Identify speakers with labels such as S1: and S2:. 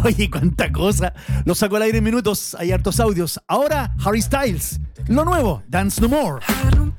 S1: Oye, cuánta cosa. Lo saco al aire en minutos. Hay hartos audios. Ahora, Harry Styles. Lo nuevo, Dance No More.